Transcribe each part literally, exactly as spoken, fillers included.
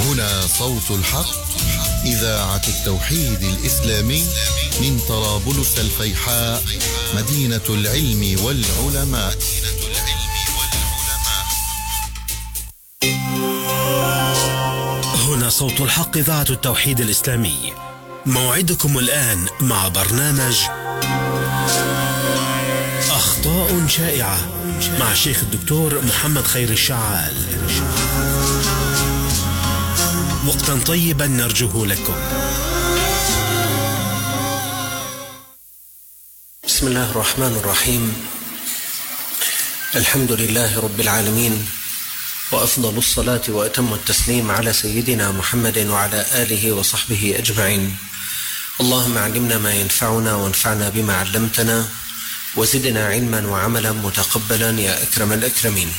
هنا صوت الحق، إذاعة التوحيد الإسلامي من طرابلس الفيحاء، مدينة العلم والعلماء. هنا صوت الحق، إذاعة التوحيد الإسلامي. موعدكم الآن مع برنامج أخطاء شائعة مع الشيخ الدكتور محمد خير الشعال. وقتا طيبا نرجوه لكم. بسم الله الرحمن الرحيم. الحمد لله رب العالمين، وأفضل الصلاة وأتم التسليم على سيدنا محمد وعلى آله وصحبه أجمعين. اللهم علمنا ما ينفعنا وانفعنا بما علمتنا، وزدنا علما وعملا متقبلا يا أكرم الأكرمين.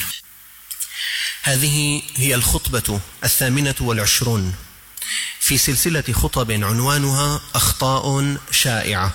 هذه هي الخطبة الثامنة والعشرون في سلسلة خطب عنوانها أخطاء شائعة.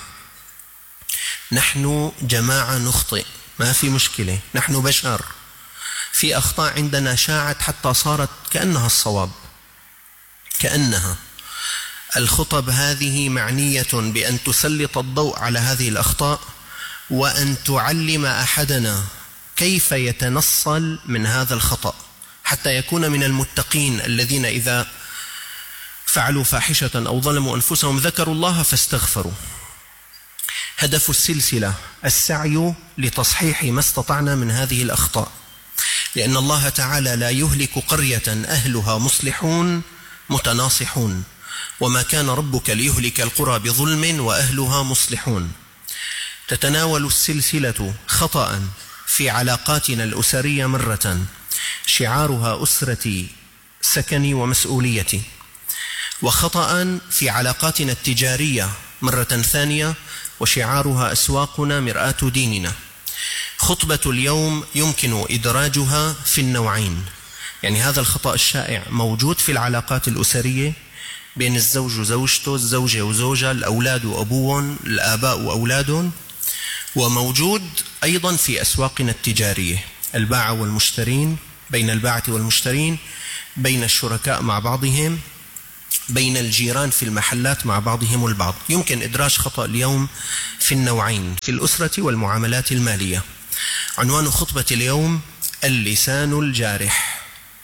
نحن جماعة نخطئ، ما في مشكلة، نحن بشر، في أخطاء عندنا شاعت حتى صارت كأنها الصواب، كأنها. الخطب هذه معنية بأن تسلط الضوء على هذه الأخطاء، وأن تعلم أحدنا كيف يتنصل من هذا الخطأ حتى يكون من المتقين الذين إذا فعلوا فاحشة أو ظلموا أنفسهم ذكروا الله فاستغفروا. هدف السلسلة السعي لتصحيح ما استطعنا من هذه الأخطاء، لأن الله تعالى لا يهلك قرية أهلها مصلحون متناصحون، وما كان ربك ليهلك القرى بظلم وأهلها مصلحون. تتناول السلسلة خطأ في علاقاتنا الأسرية مرة، شعارها أسرتي سكني ومسؤوليتي، وخطأ في علاقاتنا التجارية مرة ثانية، وشعارها أسواقنا مرآة ديننا. خطبة اليوم يمكن إدراجها في النوعين، يعني هذا الخطأ الشائع موجود في العلاقات الأسرية بين الزوج وزوجته، الزوجة وزوجها، الأولاد وأبوهم، الآباء وأولادهم، وموجود أيضا في أسواقنا التجارية، الباعة والمشترين، بين الباعة والمشترين، بين الشركاء مع بعضهم، بين الجيران في المحلات مع بعضهم البعض. يمكن إدراج خطأ اليوم في النوعين، في الأسرة والمعاملات المالية. عنوان خطبة اليوم اللسان الجارح.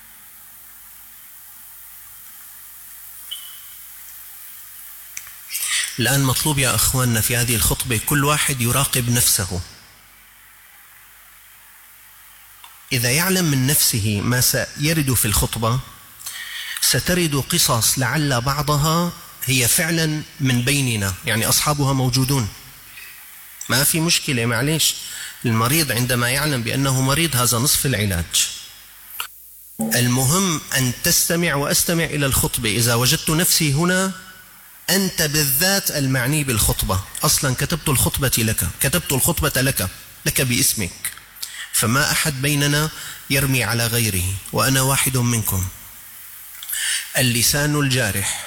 الآن مطلوب يا أخواننا في هذه الخطبة كل واحد يراقب نفسه. إذا يعلم من نفسه ما سيرد في الخطبة، سترد قصص لعل بعضها هي فعلا من بيننا، يعني أصحابها موجودون، ما في مشكلة، معليش. المريض عندما يعلم بأنه مريض هذا نصف العلاج. المهم أن تستمع وأستمع إلى الخطبة. إذا وجدت نفسي هنا، أنت بالذات المعني بالخطبة، أصلا كتبت الخطبة لك، كتبت الخطبة لك لك باسمك، فما أحد بيننا يرمي على غيره، وأنا واحد منكم. اللسان الجارح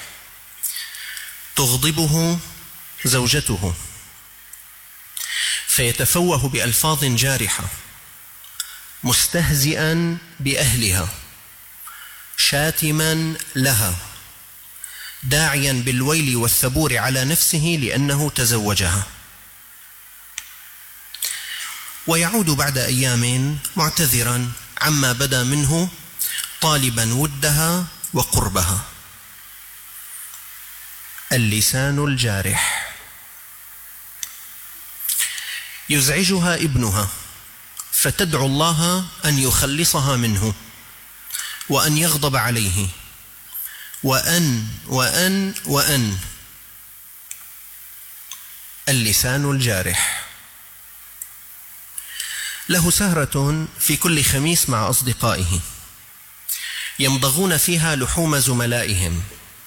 تغضبه زوجته فيتفوه بألفاظ جارحة، مستهزئا بأهلها، شاتما لها، داعيا بالويل والثبور على نفسه لأنه تزوجها، ويعود بعد أيام معتذرا عما بدا منه، طالبا ودها وقربها. اللسان الجارح يزعجها ابنها فتدعو الله أن يخلصها منه، وأن يغضب عليه، وأن وأن وأن. اللسان الجارح له سهرة في كل خميس مع أصدقائه، يمضغون فيها لحوم زملائهم،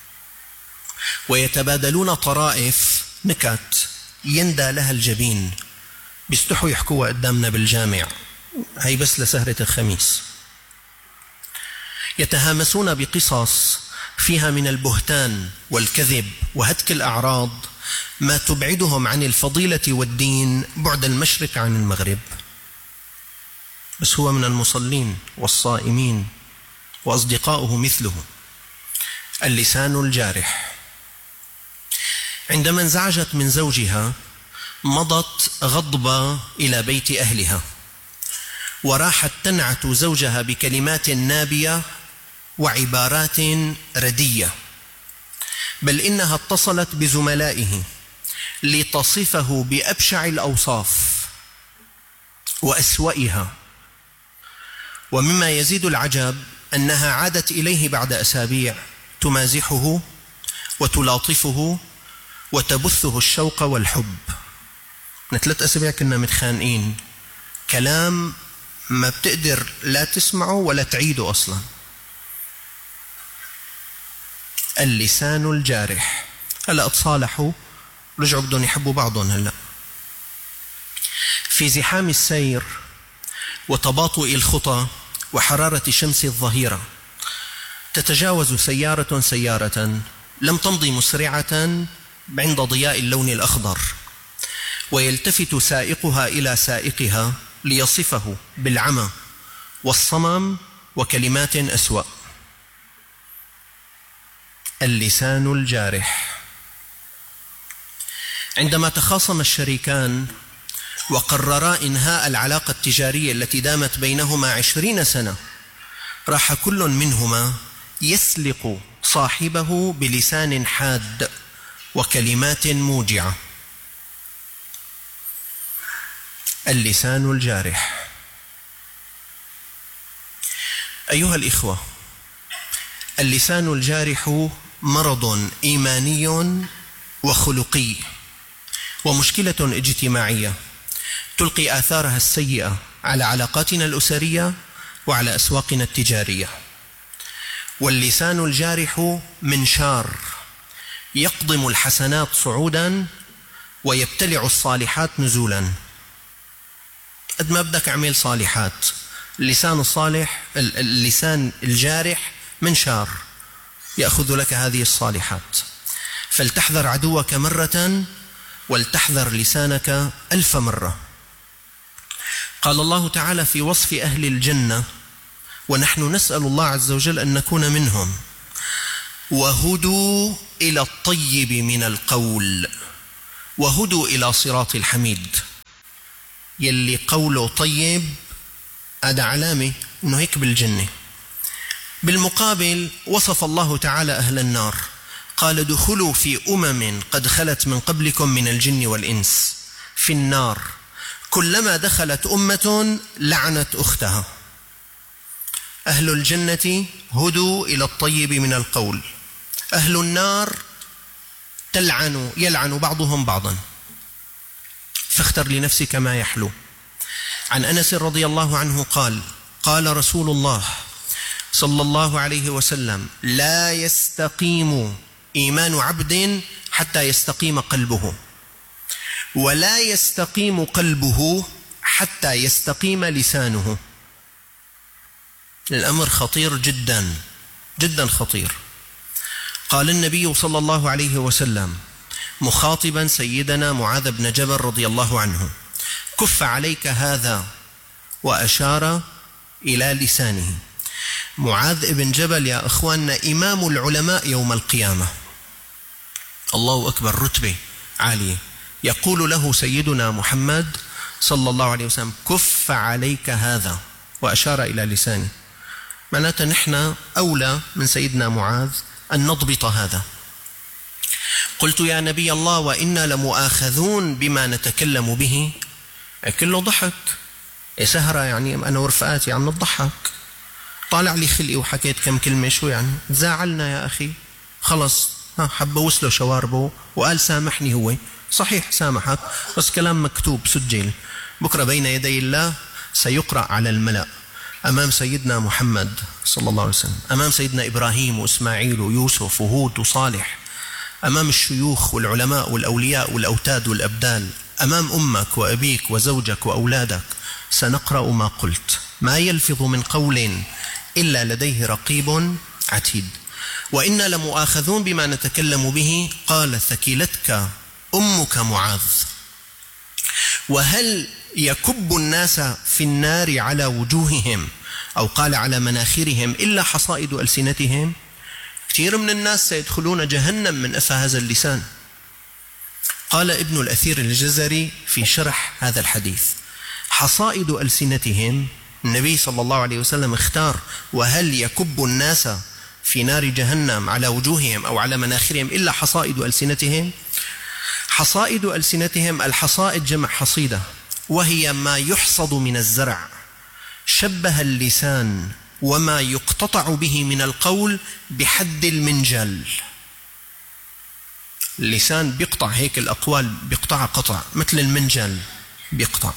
ويتبادلون طرائف نكت يندى لها الجبين، بيستحوا يحكوها قدامنا بالجامع، هي بس لسهرة الخميس. يتهامسون بقصص فيها من البهتان والكذب وهتك الأعراض ما تبعدهم عن الفضيلة والدين بعد المشرق عن المغرب. بس هو من المصلين والصائمين وأصدقاؤه مثله. اللسان الجارح. عندما انزعجت من زوجها مضت غضبة إلى بيت أهلها، وراحت تنعت زوجها بكلمات نابية وعبارات ردية، بل إنها اتصلت بزملائه لتصفه بأبشع الأوصاف وأسوأها. ومما يزيد العجب أنها عادت إليه بعد أسابيع تمازحه وتلاطفه وتبثه الشوق والحب. من ثلاث أسابيع كنا متخانقين، كلام ما بتقدر لا تسمعه ولا تعيده أصلا. اللسان الجارح. هلأ اتصالحوا، رجعوا بدهم يحبوا بعضهم. هلأ في زحام السير وتباطؤ الخطى وحرارة شمس الظهيرة تتجاوز سيارة سيارة لم تمضي مسرعة عند ضياء اللون الأخضر، ويلتفت سائقها إلى سائقها ليصفه بالعمى والصمم وكلمات أسوأ. اللسان الجارح. عندما تخاصم الشريكان وقررا إنهاء العلاقة التجارية التي دامت بينهما عشرين سنة، راح كل منهما يسلق صاحبه بلسان حاد وكلمات موجعة. اللسان الجارح. أيها الإخوة، اللسان الجارح مرض إيماني وخلقي ومشكلة اجتماعية تلقي آثارها السيئة على علاقاتنا الأسرية وعلى أسواقنا التجارية. واللسان الجارح منشار يقضم الحسنات صعودا ويبتلع الصالحات نزولا. قد ما بدك اعمل صالحات، اللسان الصالح اللسان الجارح منشار يأخذ لك هذه الصالحات. فلتحذر عدوك مرة ولتحذر لسانك ألف مرة. قال الله تعالى في وصف أهل الجنة، ونحن نسأل الله عز وجل أن نكون منهم: وهدوا إلى الطيب من القول وهدوا إلى صراط الحميد. يلي قوله طيب هذا علامة أنه هيك بالجنة. بالمقابل وصف الله تعالى أهل النار، قال: دخلوا في أمم قد خلت من قبلكم من الجن والإنس في النار كلما دخلت أمة لعنت أختها. أهل الجنة هدوا إلى الطيب من القول، أهل النار تلعن يلعن بعضهم بعضا. فاختر لنفسك ما يحلو. عن أنس رضي الله عنه قال: قال رسول الله صلى الله عليه وسلم: لا يستقيم إيمان عبد حتى يستقيم قلبه، ولا يستقيم قلبه حتى يستقيم لسانه. الأمر خطير جدا جدا خطير. قال النبي صلى الله عليه وسلم مخاطبا سيدنا معاذ بن جبل رضي الله عنه: كف عليك هذا، وأشار إلى لسانه. معاذ بن جبل يا أخواننا إمام العلماء يوم القيامة، الله أكبر، رتبة عالية. يقول له سيدنا محمد صلى الله عليه وسلم: كف عليك هذا، وأشار إلى لسانه. معناته نحن أولى من سيدنا معاذ أن نضبط هذا. قلت: يا نبي الله، وإنا لمؤاخذون بما نتكلم به. كله ضحك، سهرة يعني أنا ورفقاتي عم نضحك، طالع لي خلقي وحكيت كم كلمة، شو يعني تزاعلنا يا أخي؟ خلص حب وصله شواربه وقال سامحني. هو صحيح سامحك، بس كلام مكتوب سجل، بكرة بين يدي الله سيقرأ على الملأ أمام سيدنا محمد صلى الله عليه وسلم، أمام سيدنا إبراهيم وإسماعيل ويوسف وهود وصالح، أمام الشيوخ والعلماء والأولياء والأوتاد والأبدال، أمام أمك وأبيك وزوجك وأولادك. سنقرأ ما قلت، ما يلفظ من قول إلا لديه رقيب عتيد. وإنا لمؤاخذون بما نتكلم به. قال: ثكلتك أمك معاذ. وهل يكب الناس في النار على وجوههم، أو قال على مناخرهم، إلا حصائد ألسنتهم؟ كثير من الناس سيدخلون جهنم من أفى هذا اللسان. قال ابن الأثير الجزري في شرح هذا الحديث: حصائد ألسنتهم، النبي صلى الله عليه وسلم اختار: وهل يكب الناس في نار جهنم على وجوههم أو على مناخرهم إلا حصائد ألسنتهم. حصائد ألسنتهم، الحصائد جمع حصيدة، وهي ما يحصد من الزرع. شبه اللسان وما يقتطع به من القول بحد المنجل. اللسان بيقطع هيك الأقوال، بيقطع قطع مثل المنجل بيقطع.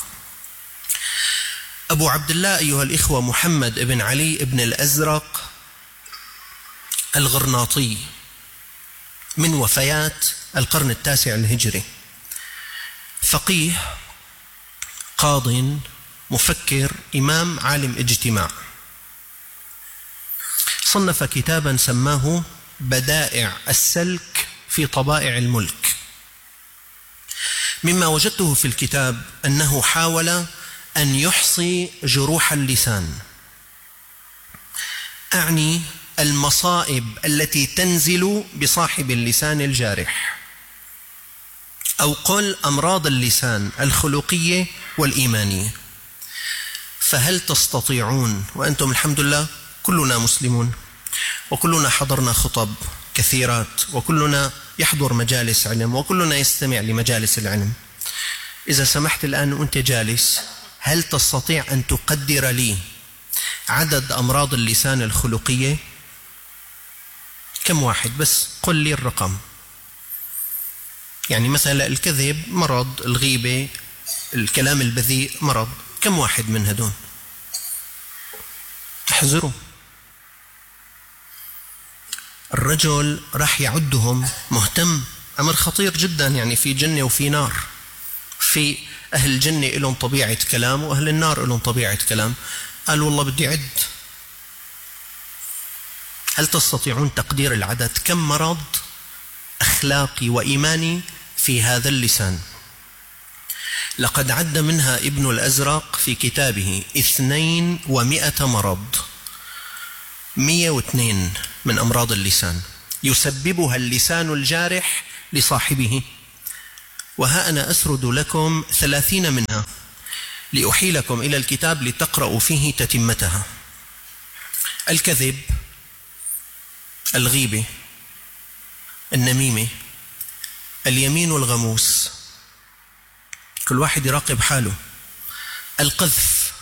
أبو عبد الله أيها الإخوة محمد بن علي بن الأزرق الغرناطي من وفيات القرن التاسع الهجري، فقيه، قاض، مفكر، إمام، عالم اجتماع. صنف كتابا سماه بدائع السلك في طبائع الملك. مما وجدته في الكتاب أنه حاول أن يحصي جروح اللسان، أعني المصائب التي تنزل بصاحب اللسان الجارح، أو قل أمراض اللسان الخلقية والإيمانية. فهل تستطيعون، وأنتم الحمد لله كلنا مسلمون، وكلنا حضرنا خطب كثيرات، وكلنا يحضر مجالس علم، وكلنا يستمع لمجالس العلم، إذا سمحت الآن وأنت جالس، هل تستطيع أن تقدر لي عدد أمراض اللسان الخلقية؟ كم واحد بس؟ قل لي الرقم. يعني مثلا الكذب مرض، الغيبة، الكلام البذيء مرض، كم واحد من هدول؟ احذروا. الرجل راح يعدهم مهتم، أمر خطير جدا، يعني في جنة وفي نار، في أهل الجنة لهم طبيعة كلام وأهل النار لهم طبيعة كلام. قال والله بدي عد. هل تستطيعون تقدير العدد؟ كم مرض أخلاقي وإيماني في هذا اللسان؟ لقد عد منها ابن الأزرق في كتابه اثنين ومئة مرض، مئة واثنين من أمراض اللسان يسببها اللسان الجارح لصاحبه. وها أنا أسرد لكم ثلاثين منها لأحيلكم إلى الكتاب لتقرأوا فيه تتمتها. الكذب، الغيبة، النميمة، اليمين الغموس، كل واحد يراقب حاله، القذف،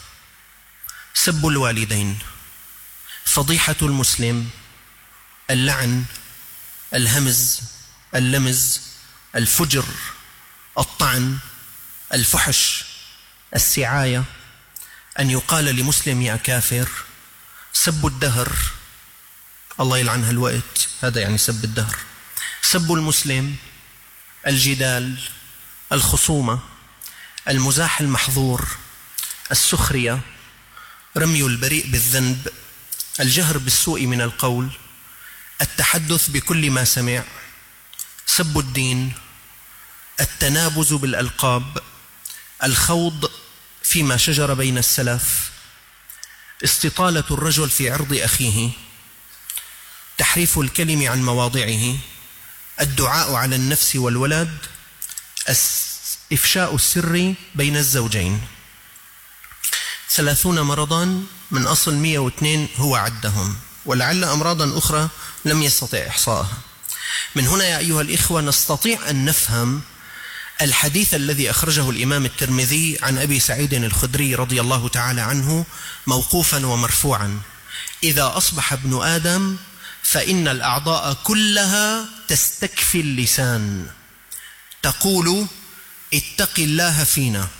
سب الوالدين، فضيحة المسلم، اللعن، الهمز، اللمز، الفجر، الطعن، الفحش، السعاية، أن يقال لمسلم يا كافر، سب الدهر، الله يلعن هالوقت، هذا يعني سب الدهر، سب المسلم، الجدال، الخصومة، المزاح المحظور، السخرية، رمي البريء بالذنب، الجهر بالسوء من القول، التحدث بكل ما سمع، سب الدين، التنابز بالألقاب، الخوض فيما شجر بين السلف، استطالة الرجل في عرض أخيه، تحريف الكلم عن مواضعه، الدعاء على النفس والولد، إفشاء السر بين الزوجين. ثلاثون مرضا من أصل مئة واثنين هو عدهم، ولعل أمراضا أخرى لم يستطع إحصائها. من هنا يا أيها الإخوة نستطيع أن نفهم الحديث الذي أخرجه الإمام الترمذي عن أبي سعيد الخدري رضي الله تعالى عنه موقوفا ومرفوعا: إذا أصبح ابن آدم فإن الأعضاء كلها تستكفي اللسان تقول اتق الله فينا،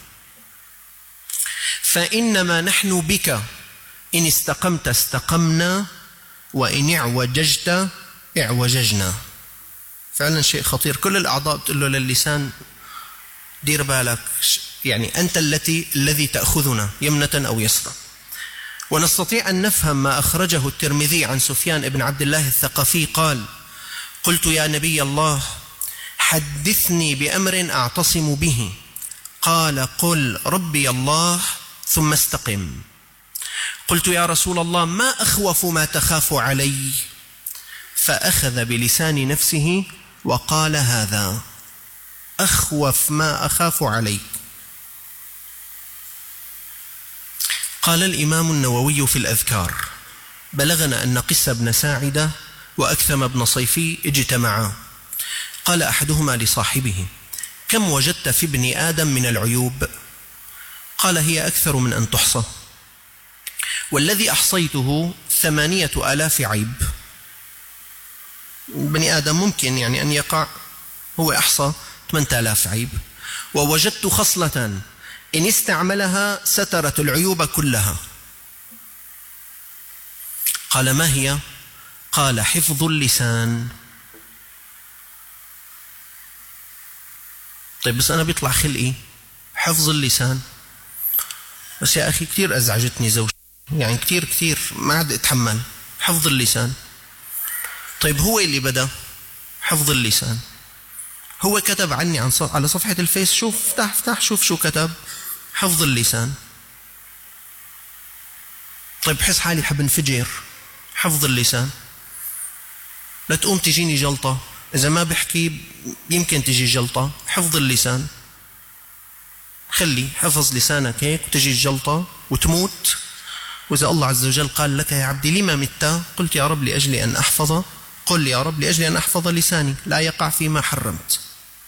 فإنما نحن بك، إن استقمت استقمنا، وإن اعوججت اعوججنا. فعلا شيء خطير. كل الأعضاء بتقول له للسان دير بالك، يعني أنت التي الذي تأخذنا يمنة أو يسرى. ونستطيع أن نفهم ما أخرجه الترمذي عن سفيان بن عبد الله الثقفي قال: قلت يا نبي الله حدثني بأمر أعتصم به. قال: قل ربي الله ثم استقم. قلت يا رسول الله ما أخوف ما تخاف علي؟ فأخذ بلسان نفسه وقال: هذا أخوف ما أخاف عليك. قال الإمام النووي في الأذكار: بلغنا أن قس بن ساعدة وأكثم بن صيفي اجتمعا. قال أحدهما لصاحبه: كم وجدت في ابن آدم من العيوب؟ قال: هي أكثر من أن تحصى، والذي أحصيته ثمانية آلاف عيب. بني آدم ممكن يعني أن يقع، هو أحصى ثمانية آلاف عيب. ووجدت خصلة إن استعملها سترت العيوب كلها. قال: ما هي؟ قال: حفظ اللسان. طيب بس أنا بيطلع خلقي حفظ اللسان، بس يا أخي كتير أزعجتني زوجتي، يعني كتير كتير ما عاد أتحمل حفظ اللسان. طيب هو اللي بدأ حفظ اللسان، هو كتب عني عن صف... على صفحة الفيس، شوف افتح افتح شوف شو كتب: حفظ اللسان. طيب حس حالي حب انفجر، حفظ اللسان. لا تقوم تجيني جلطة، إذا ما بحكي يمكن تجي جلطة، حفظ اللسان. خلي حفظ لسانك هيك وتجي الجلطة وتموت. وإذا الله عز وجل قال لك: يا عبدي لما مت؟ قلت: يا رب لأجل أن أحفظ. قل: يا رب لأجل أن أحفظ لساني لا يقع فيما حرمت.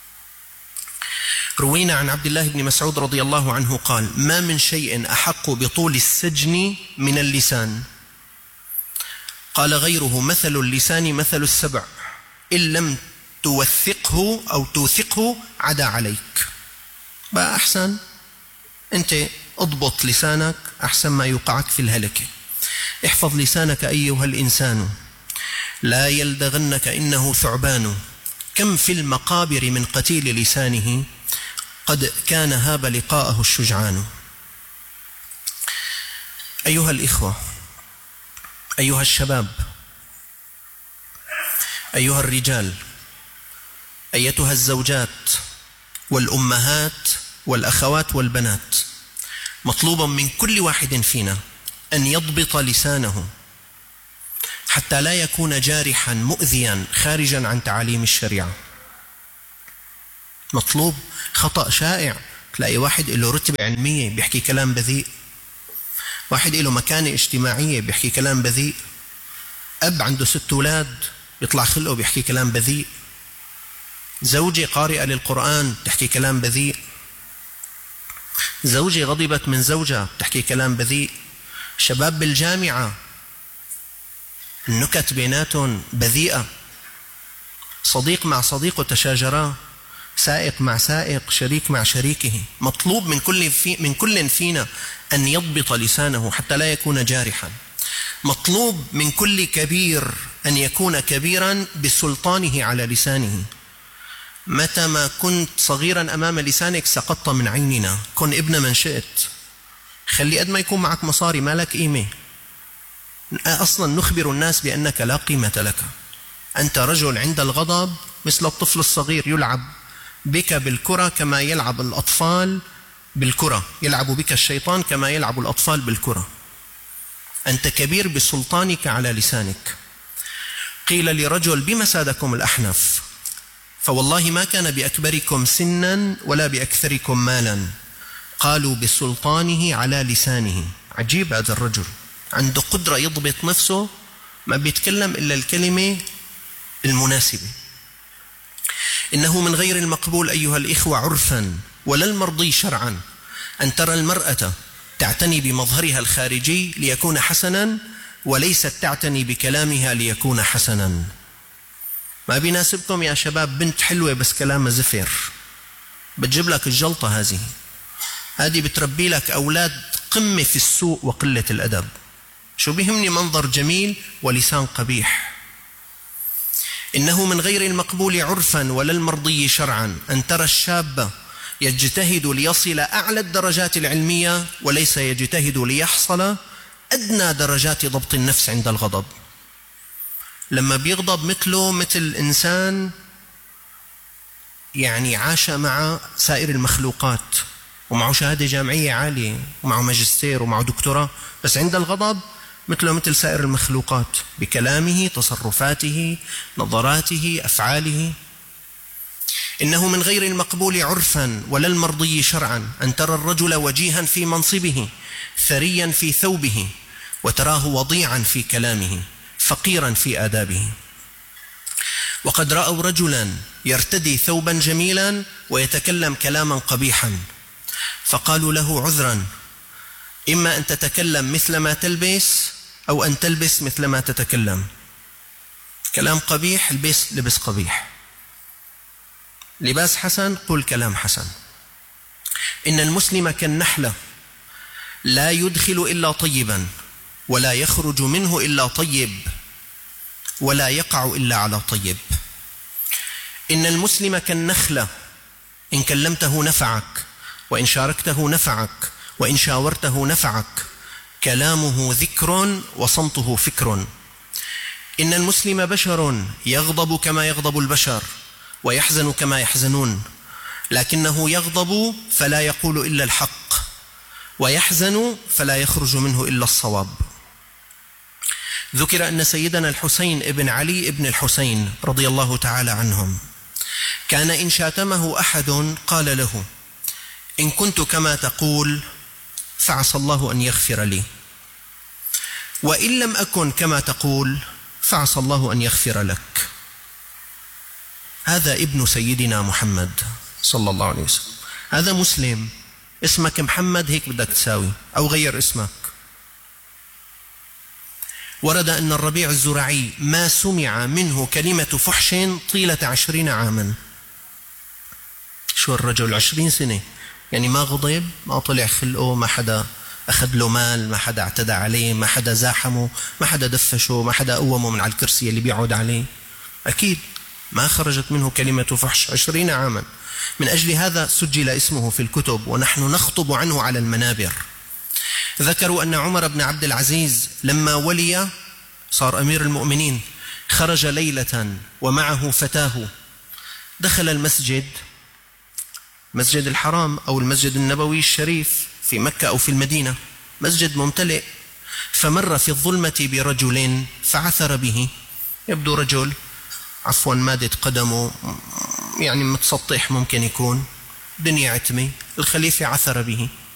روينا عن عبد الله بن مسعود رضي الله عنه قال: ما من شيء أحق بطول السجن من اللسان. قال غيره: مثل اللسان مثل السبع، إن لم توثقه أو توثقه عدا عليك. بقى أحسن أنت اضبط لسانك أحسن ما يوقعك في الهلكة. احفظ لسانك أيها الإنسان، لا يلدغنك إنه ثعبان. كم في المقابر من قتيل لسانه، قد كان هاب لقاءه الشجعان. أيها الإخوة، أيها الشباب، أيها الرجال، أيتها الزوجات والأمهات والأخوات والبنات، مطلوبا من كل واحد فينا أن يضبط لسانه حتى لا يكون جارحا مؤذيا خارجا عن تعاليم الشريعة. مطلوب. خطأ شائع تلاقي واحد له رتبة علمية بيحكي كلام بذيء، واحد له مكانة اجتماعية بيحكي كلام بذيء، أب عنده ست أولاد يطلع خلقه بيحكي كلام بذيء، زوجة قارئة للقرآن تحكي كلام بذيء، زوجة غضبت من زوجها تحكي كلام بذيء، شباب بالجامعة النكت بيناتهم بذيئة، صديق مع صديقه تشاجرا، سائق مع سائق، شريك مع شريكه. مطلوب من كل في من كل فينا أن يضبط لسانه حتى لا يكون جارحا. مطلوب من كل كبير أن يكون كبيرا بسلطانه على لسانه. متى ما كنت صغيرا أمام لسانك سقطت من عيننا. كن ابن من شئت، خلي قد ما يكون معك مصاري ما لك قيمة. أصلا نخبر الناس بأنك لا قيمة لك. أنت رجل عند الغضب مثل الطفل الصغير، يلعب بك بالكرة كما يلعب الأطفال بالكرة، يلعب بك الشيطان كما يلعب الأطفال بالكرة. أنت كبير بسلطانك على لسانك. قيل لرجل: بما سادكم الأحنف؟ فوالله ما كان بأكبركم سنا ولا بأكثركم مالا. قالوا: بسلطانه على لسانه. عجيب هذا الرجل، عنده قدرة يضبط نفسه، ما بيتكلم إلا الكلمة المناسبة. إنه من غير المقبول أيها الإخوة عرفا ولا المرضي شرعا أن ترى المرأة تعتني بمظهرها الخارجي ليكون حسنا، وليست تعتني بكلامها ليكون حسنا. ما بيناسبكم يا شباب بنت حلوة بس كلامها زفر، بتجيب لك الجلطة. هذه هذه بتربي لك أولاد قمة في السوء وقلة الأدب. شو بيهمني منظر جميل ولسان قبيح. إنه من غير المقبول عرفا ولا المرضي شرعا أن ترى الشاب يجتهد ليصل أعلى الدرجات العلمية وليس يجتهد ليحصل أدنى درجات ضبط النفس عند الغضب. لما بيغضب مثله مثل إنسان يعني عاش مع سائر المخلوقات ومعه شهادة جامعية عالية ومعه ماجستير ومعه دكتوراه، بس عند الغضب مثله مثل سائر المخلوقات بكلامه، تصرفاته، نظراته، أفعاله. إنه من غير المقبول عرفا ولا المرضي شرعا أن ترى الرجل وجيها في منصبه، ثريا في ثوبه، وتراه وضيعا في كلامه، فقيرا في آدابه. وقد رأوا رجلا يرتدي ثوبا جميلا ويتكلم كلاما قبيحا، فقالوا له عذرا، إما أن تتكلم مثل ما تلبس أو أن تلبس مثل ما تتكلم. كلام قبيح لبس لبس قبيح، لباس حسن قل كلام حسن. إن المسلم كالنحلة لا يدخل إلا طيبا ولا يخرج منه إلا طيب ولا يقع إلا على طيب. إن المسلم كالنخلة إن كلمته نفعك، وإن شاركته نفعك، وإن شاورته نفعك، كلامه ذكر وصمته فكر. إن المسلم بشر يغضب كما يغضب البشر ويحزن كما يحزنون، لكنه يغضب فلا يقول إلا الحق، ويحزن فلا يخرج منه إلا الصواب. ذكر أن سيدنا الحسين ابن علي ابن الحسين رضي الله تعالى عنهم كان إن شاتمه أحد قال له: إن كنت كما تقول فعسى الله أن يغفر لي، وإن لم أكن كما تقول فعسى الله أن يغفر لك. هذا ابن سيدنا محمد صلى الله عليه وسلم. هذا مسلم، اسمك محمد هيك بدك تساوي أو غير اسمك. ورد أن الربيع الزرعي ما سمع منه كلمة فحش طيلة عشرين عاما. شو الرجل عشرين سنة يعني ما غضب، ما طلع خلقه، ما حدا أخذ له مال، ما حدا اعتدى عليه، ما حدا زاحمه، ما حدا دفشه، ما حدا قومه من على الكرسي اللي بيقعد عليه. أكيد ما خرجت منه كلمة فحش عشرين عاما. من أجل هذا سجل اسمه في الكتب ونحن نخطب عنه على المنابر. ذكروا أن عمر بن عبد العزيز لما ولي صار أمير المؤمنين خرج ليلة ومعه فتاه، دخل المسجد، مسجد الحرام أو المسجد النبوي الشريف في مكة أو في المدينة، مسجد ممتلئ، فمر في الظلمة برجل فعثر به. يبدو رجل عفوا مادة قدمه يعني متسطح، ممكن يكون دنيا عتمة. الخليفة عثر به